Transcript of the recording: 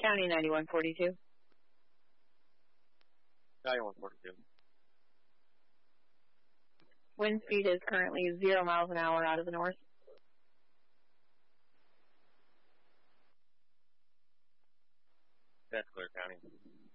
County 9142. 9142. Wind speed is currently 0 miles an hour out of the north. That's clear, County.